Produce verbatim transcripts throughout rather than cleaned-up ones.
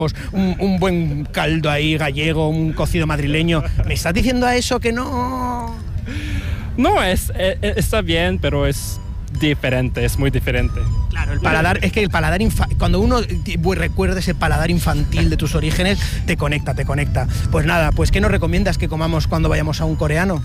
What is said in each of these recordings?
pues un, un buen caldo ahí gallego, un cocido madrileño. ¿Me estás diciendo a eso que no...? No, es, es, está bien, pero es diferente, es muy diferente. Claro, el paladar, es que el paladar, infa- cuando uno recuerda ese paladar infantil de tus orígenes, te conecta, te conecta. Pues nada, pues ¿qué nos recomiendas que comamos cuando vayamos a un coreano?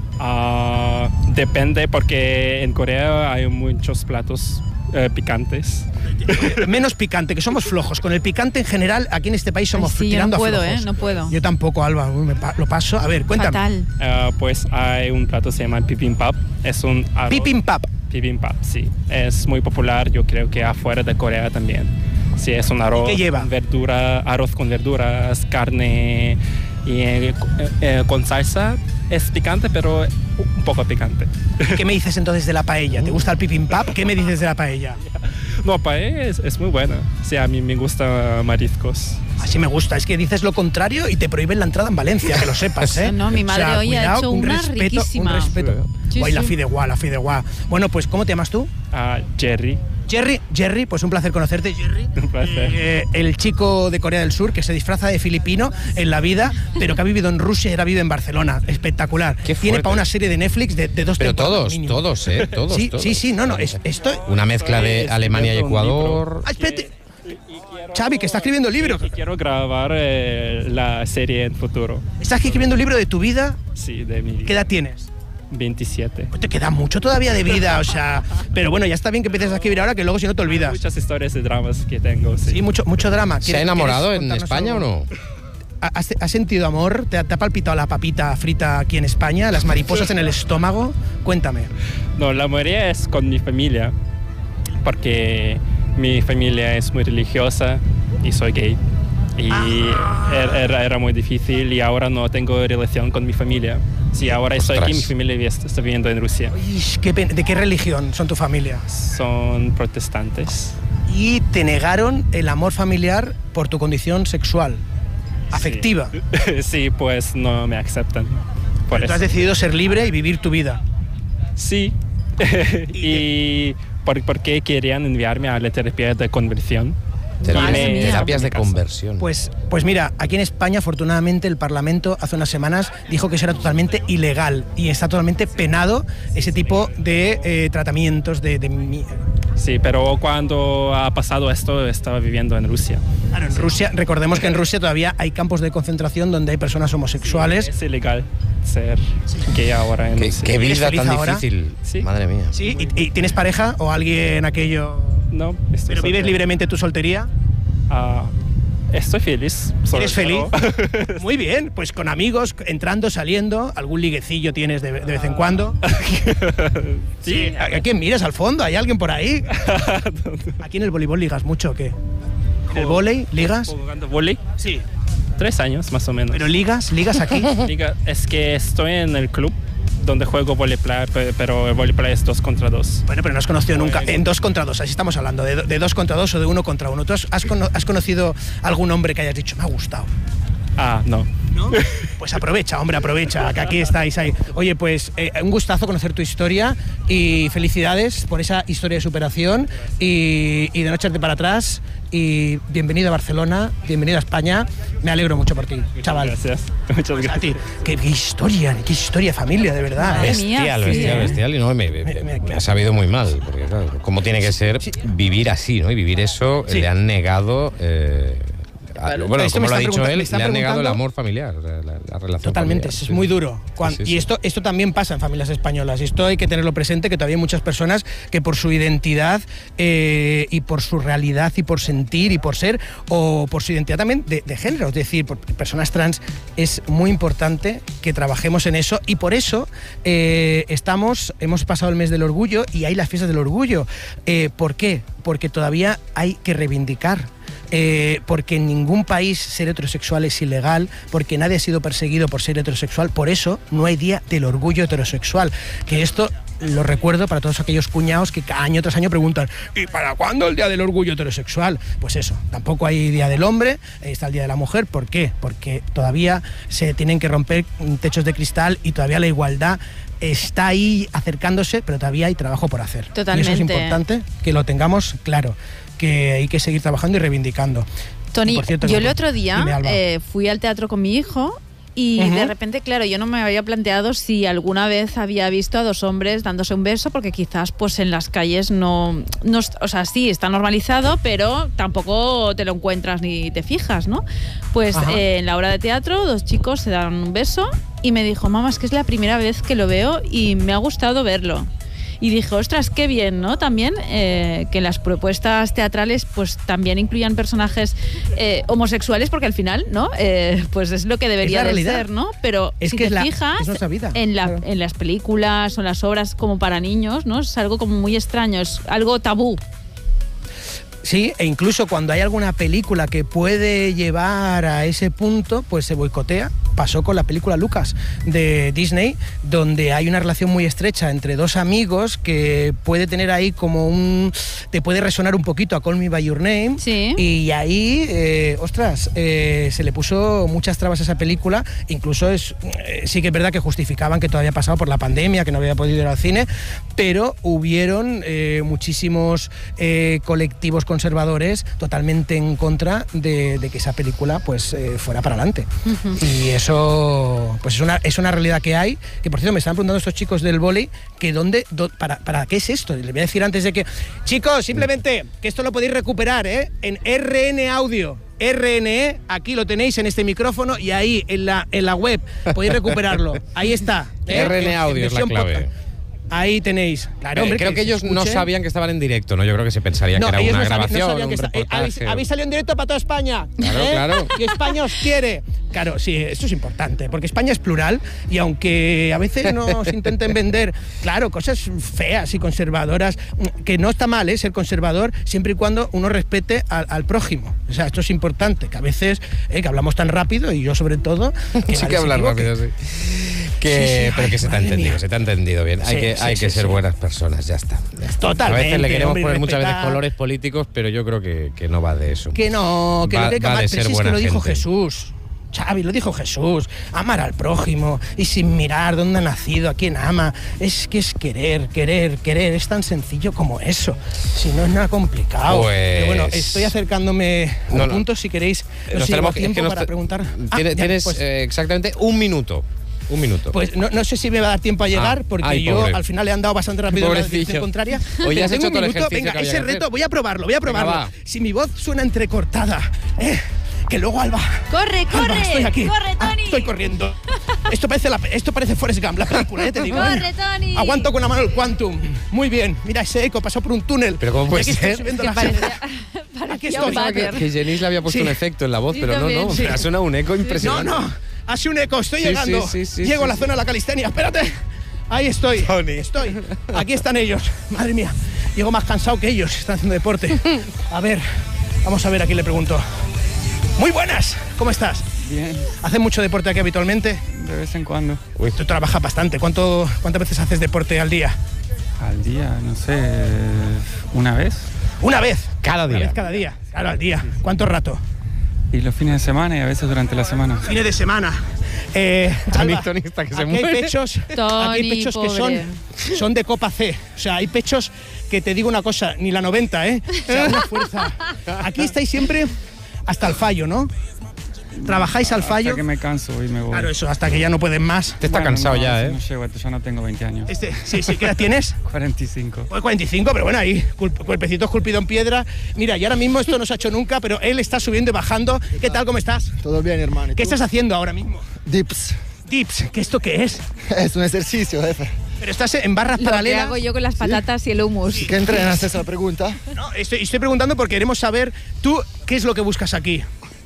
Uh, depende, porque en Corea hay muchos platos uh, picantes. Menos picante, que somos flojos. Con el picante en general, aquí en este país somos Ay, sí, tirando yo no puedo, a flojos. ¿eh? No puedo. Yo tampoco, Alba, Uy, me pa- lo paso. A ver, cuéntame. Fatal. Uh, pues hay un plato que se llama bibimbap. Es un arroz. Bibimbap. Bibimbap, sí. Es muy popular, yo creo que afuera de Corea también. Sí, es un arroz ¿Qué lleva? con verdura, arroz con verduras, carne y eh, eh, con salsa. Es picante, pero un poco picante. ¿Qué me dices entonces de la paella? ¿Te gusta el bibimbap? ¿Qué me dices de la paella? No, paella es, es muy buena. Sí, a mí me gustan mariscos. Así me gusta, es que dices lo contrario y te prohíben la entrada en Valencia, que lo sepas, ¿eh? No, mi madre o sea, hoy ha cuidado, hecho un una respeto, riquísima. Un respeto. Sí, Guay, la sí. fideuá, la fideuá. Bueno, pues ¿cómo te llamas tú? Uh, Jerry. Jerry, Jerry, pues un placer conocerte, Jerry. Un placer. Eh, el chico de Corea del Sur que se disfraza de filipino en la vida, pero que ha vivido en Rusia y ahora vive en Barcelona. Espectacular. Qué Tiene fuerte. para una serie de Netflix de, de dos Pero temporadas todos, mínimo. todos, ¿eh? Todos, Sí, todos. sí, sí, no, no, es, esto... Una mezcla de Alemania y Ecuador. Ah, espérate. Xavi, que está escribiendo un libro. Y quiero grabar eh, la serie en futuro. ¿Estás escribiendo un libro de tu vida? Sí, de mi ¿Qué edad tienes? veintisiete. Pues te queda mucho todavía de vida, o sea... Pero bueno, ya está bien que empieces a escribir ahora, que luego si no te olvidas. Muchas historias de dramas que tengo, sí. Sí, mucho, mucho drama. ¿Se ha ¿Quieres- enamorado quieres en contarnos España algo? o no? ¿Has, has sentido amor? ¿Te ha, te ha palpitado la papita frita aquí en España? ¿Las mariposas en el estómago? Cuéntame. No, la mayoría es con mi familia, porque mi familia es muy religiosa y soy gay. Y era, era- era muy difícil y ahora no tengo relación con mi familia. Sí, ahora estoy aquí, mi Ostras. familia vi- está viviendo en Rusia. Uy, qué pena. ¿De qué religión son tu familia? Son protestantes. Y te negaron el amor familiar por tu condición sexual, afectiva. Sí, sí, pues no me aceptan. Por Tú has eso. decidido ser libre y vivir tu vida. Sí. ¿Y por, por qué querían enviarme a la terapia de conversión? Terapias, Madre mía. terapias de En mi casa. conversión. Pues, pues mira, aquí en España, afortunadamente, el Parlamento hace unas semanas dijo que eso era totalmente ilegal y está totalmente penado ese tipo de eh, tratamientos de... de mi- Sí, pero cuando ha pasado esto estaba viviendo en Rusia. Claro, en Rusia, recordemos que en Rusia todavía hay campos de concentración donde hay personas homosexuales. Es ilegal ser gay ahora en Qué, Rusia. qué ¿Eres vida feliz tan ahora? difícil. Sí. Madre mía. ¿Sí? ¿Y, y tienes pareja o alguien aquello...? No, estoy ¿Pero vives soltero. libremente tu soltería? Ah, estoy feliz. ¿Eres feliz? soltero. Muy bien, pues con amigos, entrando, saliendo, algún liguecillo tienes de, de vez en cuando. Sí. ¿A, a quién miras al fondo? ¿Hay alguien por ahí? ¿Aquí en el voleibol ligas mucho o qué? ¿En el vóley ligas? ¿Jugando vóley? Sí. Tres años más o menos. ¿Pero ligas? ¿Ligas aquí? Diga, es que estoy en el club donde juego voleiplay, pe- pero el voleiplay es dos contra dos. Bueno, pero no has conocido nunca. En dos contra dos, así estamos hablando, de, do- de dos contra dos o de uno contra uno. ¿Tú has, has cono- has conocido algún hombre que hayas dicho, me ha gustado? Ah, no. ¿No? Pues aprovecha, hombre, aprovecha, que aquí estáis ahí. Oye, pues eh, un gustazo conocer tu historia y felicidades por esa historia de superación y, y de no echarte para atrás. Y bienvenido a Barcelona, bienvenido a España. Me alegro mucho por ti, chaval. Gracias. Muchas A gracias. ti. Qué, qué historia, qué historia, familia, de verdad. Madre ¿eh? mía, Bestial, sí, bestial, ¿eh? bestial. Y no, me, me- Me- me- me ha sabido muy mal. Porque, claro, cómo tiene que ser Sí. vivir así, ¿no? Y vivir eso, Sí. le han negado. eh, a- Vale, bueno, esto me como lo ha está dicho pregunta- él, me está le han negado el preguntando- amor familiar, o sea, la, la relación Totalmente, familiar. es Sí, muy sí. duro. Cuan- Sí, sí, y sí. esto, esto también pasa en familias españolas. Y esto hay que tenerlo presente, que todavía hay muchas personas que por su identidad eh, y por su realidad y por sentir y por ser, o por su identidad también de, de género, es decir, por personas trans, es muy importante que trabajemos en eso. Y por eso eh, estamos, hemos pasado el mes del orgullo y hay las fiestas del orgullo. Eh, ¿Por qué? Porque todavía hay que reivindicar. Eh, porque en ningún país ser heterosexual es ilegal, porque nadie ha sido perseguido por ser heterosexual, por eso no hay día del orgullo heterosexual. Que esto lo recuerdo para todos aquellos cuñados que año tras año preguntan ¿y para cuándo el día del orgullo heterosexual? Pues eso, tampoco hay día del hombre, está el día de la mujer. ¿Por qué? Porque todavía se tienen que romper techos de cristal y todavía la igualdad está ahí acercándose, pero todavía hay trabajo por hacer. Totalmente. Y eso es importante que lo tengamos claro, que hay que seguir trabajando y reivindicando. Tony, Por cierto, yo que- el otro Dime, día Alba. eh, fui al teatro con mi hijo y Ujú. de repente, claro, yo no me había planteado si alguna vez había visto a dos hombres dándose un beso, porque quizás pues en las calles no, no es- o sea, sí, está normalizado, pero tampoco te lo encuentras ni te fijas, ¿no? Pues Ajá. eh, en la obra de teatro dos chicos se dan un beso y me dijo, mamá, es que es la primera vez que lo veo y me ha gustado verlo. Y dije, ostras, qué bien, ¿no? También eh, que las propuestas teatrales pues también incluyan personajes eh, homosexuales, porque al final, ¿no? Eh, pues es lo que debería de realidad. ser, ¿no? Pero Es si que te es la- fijas, es nuestra vida. en, la, Claro. en las películas o en las obras como para niños, ¿no? Es algo como muy extraño, es algo tabú. Sí, e incluso cuando hay alguna película que puede llevar a ese punto, pues se boicotea. Pasó con la película Lucas de Disney, donde hay una relación muy estrecha entre dos amigos que puede tener ahí como un... te puede resonar un poquito a Call Me By Your Name. Sí. Y ahí, eh, ostras, eh, se le puso muchas trabas a esa película. Incluso es, eh, sí que es verdad que justificaban que todo había pasado por la pandemia, que no había podido ir al cine, pero hubieron eh, muchísimos eh, colectivos conservadores totalmente en contra de, de que esa película pues eh, fuera para adelante. Ujú. Y eso pues es una, es una realidad que hay, que por cierto me están preguntando estos chicos del vóley que dónde, dó- para, para qué es esto. Les voy a decir antes de que, chicos, simplemente que esto lo podéis recuperar ¿eh? en R N Audio. R N E, aquí lo tenéis en este micrófono y ahí en la, en la web podéis recuperarlo. Ahí está. ¿eh? R N En- en Audio es la versión clave. podcast. Ahí tenéis. Claro, Eh, hombre, creo que, se ellos no escuche. sabían que estaban en directo, ¿no? Yo creo que se pensarían No, que era ellos una no sabi- no grabación, sabían que un está- eh, habéis, reportaje. habéis salido en directo para toda España. Claro, ¿eh? claro. Y España os quiere. Claro, sí, esto es importante, porque España es plural y aunque a veces nos intenten vender, claro, cosas feas y conservadoras, que no está mal ¿eh? ser conservador siempre y cuando uno respete al, al prójimo. O sea, esto es importante, que a veces eh, que hablamos tan rápido y yo sobre todo... Que Sí nadie que se hablar equivoque. rápido, sí. Que, Sí, sí, pero ay, que se te ha madre entendido, mía. se te ha entendido bien. Hay Sí, que, sí, hay sí, que ser sí. buenas personas, ya está. ya está. Totalmente, A veces le queremos hombre, y poner muchas veces respetar. colores políticos, pero yo creo que, que no va de eso. Que no, que Va- lo que hay que va de amar, ser pero si es que buena lo dijo gente. Jesús. Xavi, lo dijo Jesús, amar al prójimo y sin mirar dónde ha nacido, a quién ama. Es que es querer, querer, querer, es tan sencillo como eso. Si no es nada complicado. Pues- Pero bueno, estoy acercándome a No, un no. punto, si queréis, no Nos sé si llevo tenemos que- es tiempo que nos para te- preguntar. Ah, Tiene- ya, tienes pues, eh, exactamente un minuto. Un minuto. pues no, no sé si me va a dar tiempo a llegar, Ah, porque ay, yo pobre. al final le he andado bastante rápido en la Pobrecillo. dirección contraria. Hoy ya Pero has tengo hecho un todo el minuto. ejercicio Venga, que había ese que hacer. reto, voy a probarlo, voy a probarlo. va. Si mi voz suena entrecortada, ¿eh? Que luego Alba... ¡Corre, Alba, corre! estoy aquí. ¡Corre, Ah, Tony! estoy corriendo. Esto parece, la, esto parece Forrest Gump, la película, ya te digo. ¡Corre, ¿eh? Tony! Aguanto con la mano el Quantum. Muy bien. Mira ese eco, pasó por un túnel. Pero ¿cómo puede Y aquí estoy ser? subiendo Que la parecía, Aquí parecía estoy. un váter. que Jenis le había puesto Sí. un efecto en la voz, Sí, pero no, también. no. Sí. Ha sonado un eco No, impresionante. no. Hace un eco, estoy Sí, llegando. sí, sí, sí, Llego sí, a la sí. zona de la calistenia. Espérate. Ahí estoy. Tony. Estoy. Aquí están ellos. Madre mía. Llego más cansado que ellos. Están haciendo deporte. A ver. Vamos a ver a quién le pregunto. Muy buenas. ¿Cómo estás? Bien, ¿Haces mucho deporte aquí habitualmente? de vez en cuando. Uy. Tú trabajas bastante. ¿Cuánto, ¿Cuántas veces haces deporte al día? Al día, no sé, una vez. Una vez. Cada Una día. vez cada día. Claro, al día. ¿Cuánto rato? Y los fines de semana y a veces durante la semana. Fines de semana. Eh, Tony, Alba, Tony está que se aquí muere. hay pechos, aquí hay Tony, pechos que son, pobre. son de copa C. O sea, hay pechos que te digo una cosa, ni la noventa, ¿eh? O sea, una fuerza. Aquí estáis siempre hasta el fallo, ¿no? Trabajáis al fallo. Hasta que me canso y me voy. Claro, eso, hasta que ya no pueden más. Te está Bueno, cansado no, ya, eso ¿eh? No llego, ya no tengo veinte años. Este, sí, sí, ¿qué edad tienes? cuarenta y cinco. Pues cuarenta y cinco, pero bueno, ahí, culp- cuerpecito esculpido en piedra. Mira, y ahora mismo esto no se ha hecho nunca, pero él está subiendo y bajando. ¿Qué tal, cómo estás? Todo bien, hermano. ¿Y ¿Qué tú? estás haciendo ahora mismo? Dips. Dips, ¿qué esto qué es? Es un ejercicio, jefe. Pero estás en barras Lo que paralelas. hago yo con las patatas y el hummus. ¿Qué entrenas? Esa es la pregunta. No, estoy, estoy preguntando porque queremos saber tú qué es lo que buscas aquí.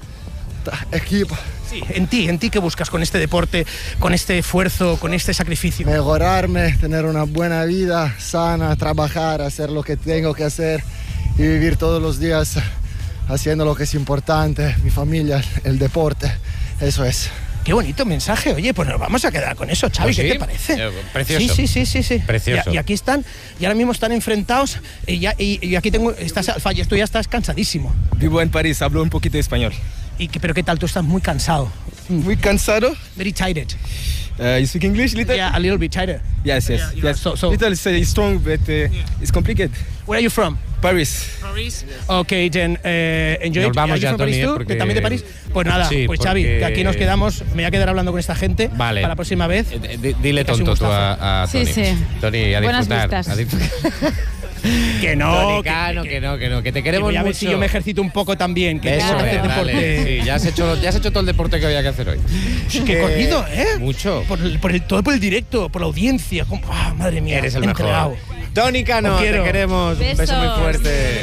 Ta- Equipo. Sí, en ti, en ti qué buscas con este deporte, con este esfuerzo, con este sacrificio. Mejorarme, tener una buena vida sana, trabajar, hacer lo que tengo que hacer y vivir todos los días haciendo lo que es importante, mi familia, el deporte. Eso es. Qué bonito mensaje, oye, pues nos vamos a quedar con eso, Xavi, Pues ¿qué sí, te parece? eh, precioso. Sí, sí, sí, sí, sí. Precioso. Y, y aquí están, y ahora mismo están enfrentados, y, ya, y, y aquí tengo, estás al fallo, tú ya estás cansadísimo. Vivo en París, hablo un poquito de español. Y, que- pero ¿qué tal? Tú estás muy cansado. Muy cansado. Very tired. Uh, you speak English little? Yeah, a little bit tighter. Yes, yes, Yeah, yes. so- so- little is uh, strong, but uh, it's complicated. Where are you from? Paris. Paris. Ok, Jen, eh, enjoy. Nos vamos Are you ya, from París Tony, tú? ¿eh? Porque- ¿Que ¿También de París? Pues nada, Sí, pues Xavi, porque- que aquí nos quedamos. Me voy a quedar hablando con esta gente Vale. para la próxima vez. Eh, di- Dile Casi un tonto tú gustazo. a, a Sí, Tony. sí. Tony, a Buenas disfrutar. vistas. A disfrutar. Que no, Tony, que- Cano, que- que no, que no, que te que queremos voy a ver mucho. si yo me ejercito un poco también, que Eso tengo que es, hacer dale. deporte. Sí, ya has, hecho, ya has hecho todo el deporte que había que hacer hoy. Qué corrido, ¿eh? Mucho. Por el, por el- todo por el directo, por la audiencia. Como- ah, madre mía, Eres el entregado. mejor. Tony Cano, Os te quiero. queremos. Un beso muy Besos. fuerte.